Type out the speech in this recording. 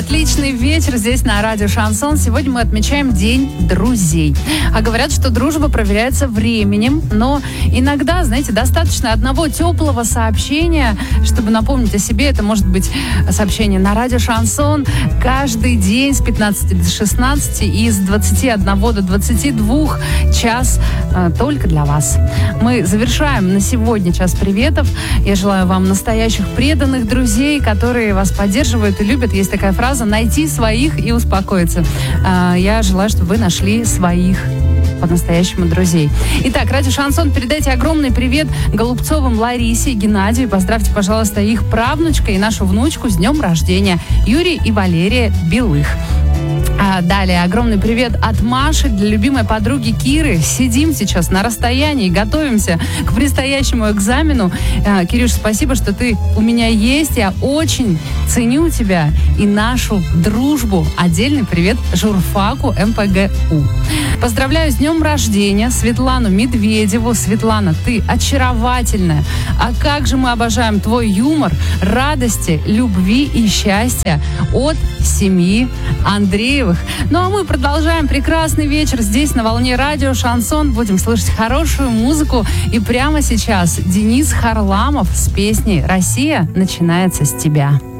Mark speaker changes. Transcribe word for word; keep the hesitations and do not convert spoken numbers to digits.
Speaker 1: Отличный вечер здесь на радио Шансон. Сегодня мы отмечаем День друзей. А говорят, что дружба проверяется временем, но иногда, знаете, достаточно одного теплого сообщения, чтобы напомнить о себе. Это может быть сообщение на радио Шансон каждый день с пятнадцати до шестнадцати и с двадцати одного до двадцати двух час э, только для вас. Мы завершаем на сегодня час приветов. Я желаю вам настоящих преданных друзей, которые вас поддерживают и любят. Есть такая фраза «найти своих и успокоиться». Я желаю, чтобы вы нашли своих по-настоящему друзей. Итак, радио Шансон, передайте огромный привет Голубцовым Ларисе и Геннадию. Поздравьте, пожалуйста, их правнучка и нашу внучку с днем рождения. Юрий и Валерия Белых. А далее огромный привет от Маши для любимой подруги Киры. Сидим сейчас на расстоянии, готовимся к предстоящему экзамену. А, Кирюш, спасибо, что ты у меня есть. Я очень ценю тебя и нашу дружбу. Отдельный привет журфаку эм пэ гэ у. Поздравляю с днем рождения Светлану Медведеву. Светлана, ты очаровательная. А как же мы обожаем твой юмор, радости, любви и счастья от семьи Андреевых. Ну а мы продолжаем прекрасный вечер здесь на волне радио Шансон. Будем слышать хорошую музыку. И прямо сейчас Денис Харламов с песней «Россия начинается с тебя».